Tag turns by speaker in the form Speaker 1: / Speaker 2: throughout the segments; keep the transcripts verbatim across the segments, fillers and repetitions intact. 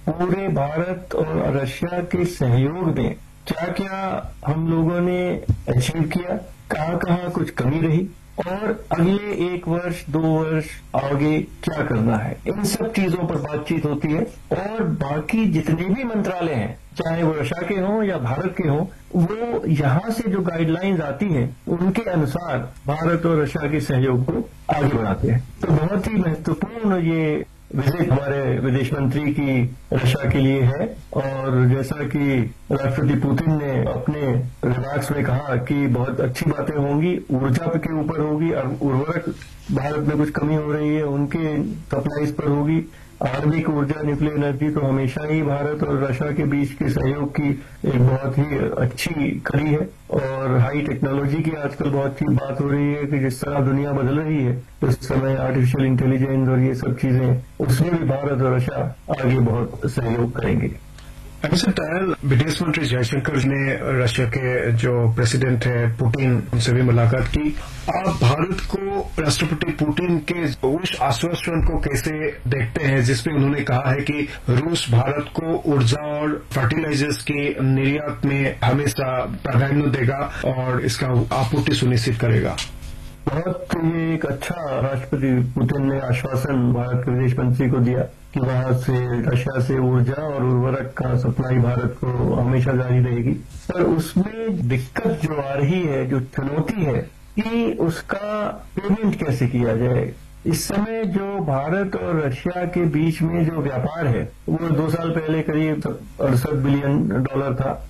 Speaker 1: पूरे भारत और रशिया के सहयोग में क्या क्या हम लोगों ने अचीव किया, कहाँ कहाँ कुछ कमी रही और अगले एक वर्ष दो वर्ष आगे क्या करना है, इन सब चीजों पर बातचीत होती है। और बाकी जितने भी मंत्रालय हैं, चाहे वो रशिया के हों या भारत के हों, वो यहाँ से जो गाइडलाइंस आती हैं उनके अनुसार भारत और रशिया के सहयोग को आगे बढ़ाते हैं। तो बहुत ही महत्वपूर्ण ये विजिट हमारे विदेश मंत्री की रशिया के लिए है। और जैसा कि राष्ट्रपति पुतिन ने अपने रिमार्क्स में कहा कि बहुत अच्छी बातें होंगी, ऊर्जा के ऊपर होगी, और उर्वरक भारत में कुछ कमी हो रही है उनके सप्लाईज पर होगी, आणविक ऊर्जा न्यूक्लियर एनर्जी तो हमेशा ही भारत और रशिया के बीच के सहयोग की एक बहुत ही अच्छी कड़ी है। और हाई टेक्नोलॉजी की आजकल बहुत ही बात हो रही है कि जिस तरह दुनिया बदल रही है उस समय आर्टिफिशियल इंटेलिजेंस और ये सब चीजें, उसमें भी भारत और रशिया आगे बहुत सहयोग करेंगे।
Speaker 2: एम्बेसडर टायल, विदेश मंत्री जयशंकर ने रशिया के जो प्रेसिडेंट है पुतिन, उनसे भी मुलाकात की। आप भारत को राष्ट्रपति पुतिन के उस आश्वासन को कैसे देखते हैं जिसमें उन्होंने कहा है कि रूस भारत को ऊर्जा और फर्टिलाइजर्स के निर्यात में हमेशा प्राधान्य देगा और इसका आपूर्ति सुनिश्चित करेगा?
Speaker 1: बहुत ये एक अच्छा राष्ट्रपति पुतिन ने आश्वासन भारत के विदेश मंत्री को दिया कि वहां से रशिया से ऊर्जा और उर्वरक का सप्लाई भारत को हमेशा जारी रहेगी। पर उसमें दिक्कत जो आ रही है, जो चुनौती है कि उसका पेमेंट कैसे किया जाए। इस समय जो भारत और रशिया के बीच में जो व्यापार है वो दो साल पहले करीब अड़सठ बिलियन डॉलर था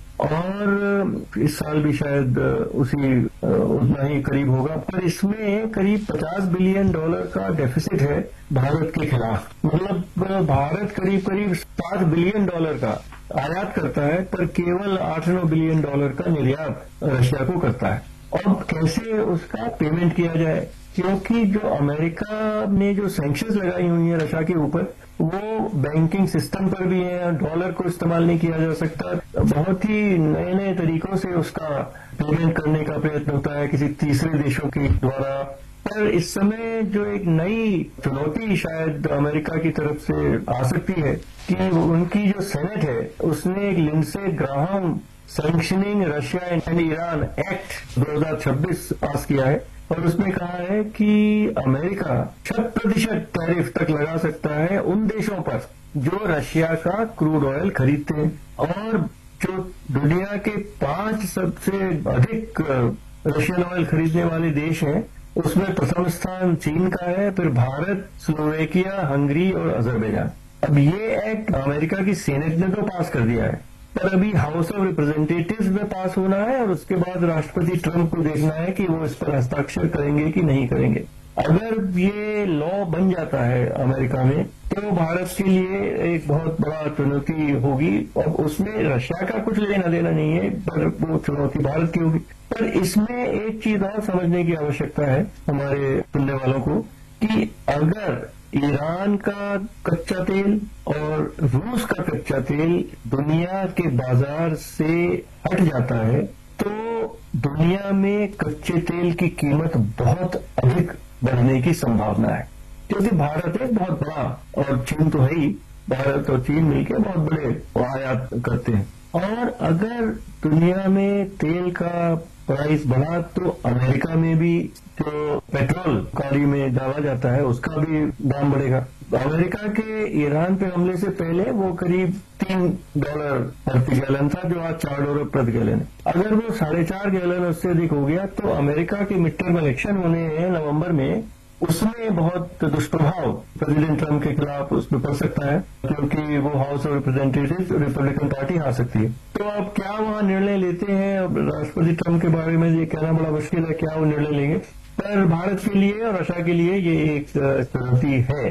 Speaker 1: और इस साल भी शायद उसी उतना ही करीब होगा। पर इसमें करीब पचास बिलियन डॉलर का डेफिसिट है भारत के खिलाफ। मतलब भारत करीब करीब सात बिलियन डॉलर का आयात करता है पर केवल आठ नौ बिलियन डॉलर का निर्यात रशिया को करता है। अब कैसे उसका पेमेंट किया जाए, क्योंकि जो अमेरिका ने जो सैंक्शंस लगाई हुई हैं रशिया के ऊपर वो बैंकिंग सिस्टम पर भी है, डॉलर को इस्तेमाल नहीं किया जा सकता। बहुत ही नए नए तरीकों से उसका पेमेंट करने का प्रयत्न होता है किसी तीसरे देशों के द्वारा। पर इस समय जो एक नई चुनौती शायद अमेरिका की तरफ से आ सकती है कि उनकी जो सेनेट है उसने एक Lindsey Graham sanctioning Russia and Iran act दो हज़ार छब्बीस पास किया है और उसमें कहा है कि अमेरिका शत प्रतिशत टैरिफ तक लगा सकता है उन देशों पर जो रशिया का क्रूड ऑयल खरीदते हैं। और जो दुनिया के पांच सबसे अधिक रशियन ऑयल खरीदने वाले देश हैं उसमें प्रथम स्थान चीन का है, फिर भारत, स्लोवेकिया, हंगरी और अजरबैजान। अब ये एक्ट अमेरिका की सेनेट ने तो पास कर दिया है पर अभी हाउस ऑफ रिप्रेजेंटेटिव्स में पास होना है और उसके बाद राष्ट्रपति ट्रंप को देखना है कि वो इस पर हस्ताक्षर करेंगे कि नहीं करेंगे। अगर ये लॉ बन जाता है अमेरिका में तो भारत के लिए एक बहुत बड़ा चुनौती होगी। अब उसमें रशिया का कुछ लेना देना नहीं है पर वो चुनौती भारत की होगी। पर इसमें एक चीज और समझने की आवश्यकता है हमारे सुनने वालों को कि अगर ईरान का कच्चा तेल और रूस का कच्चा तेल दुनिया के बाजार से हट जाता है तो दुनिया में कच्चे तेल की कीमत बहुत अधिक बढ़ने की संभावना है, क्योंकि भारत एक बहुत बड़ा, और चीन तो है ही, भारत और चीन मिलकर बहुत बड़े आयात करते हैं। और अगर दुनिया में तेल का प्राइस बढ़ा तो अमेरिका में भी जो पेट्रोल गाड़ी में डाला जाता है उसका भी दाम बढ़ेगा। अमेरिका के ईरान पे हमले से पहले वो करीब तीन डॉलर प्रति गैलन था जो आज चार डॉलर प्रति गैलन है। अगर वो साढ़े चार गैलन उससे अधिक हो गया तो अमेरिका के मिड टर्म इलेक्शन होने हैं नवंबर में, उसमें बहुत दुष्प्रभाव प्रेसिडेंट ट्रंप के खिलाफ उसमें पड़ सकता है क्योंकि वो house of representatives Republican party हार सकती है। तो अब क्या वहां निर्णय लेते हैं, अब राष्ट्रपति ट्रंप के बारे में ये कहना बड़ा मुश्किल है क्या वो निर्णय लेंगे। पर भारत के लिए और रशिया के लिए ये एक चुनौती है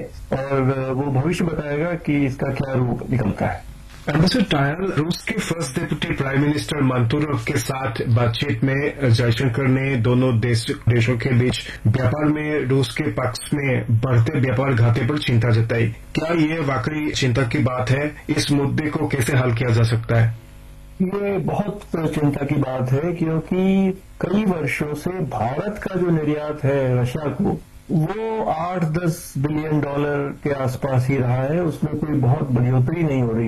Speaker 1: और वो भविष्य बताएगा कि इसका क्या रूप निकलता है।
Speaker 2: एम्बेसडर टायल, रूस के फर्स्ट डेप्यूटी प्राइम मिनिस्टर मंतूरोव के साथ बातचीत में जयशंकर ने दोनों देश, देशों के बीच व्यापार में रूस के पक्ष में बढ़ते व्यापार घाटे पर चिंता जताई। क्या ये वाकई चिंता की बात है? इस मुद्दे को कैसे हल किया जा सकता है?
Speaker 1: ये बहुत चिंता की बात है क्योंकि कई वर्षों से भारत का जो निर्यात है रशिया को वो आठ दस बिलियन डॉलर के आसपास ही रहा है, उसमें कोई बहुत बढ़ोतरी नहीं हो रही।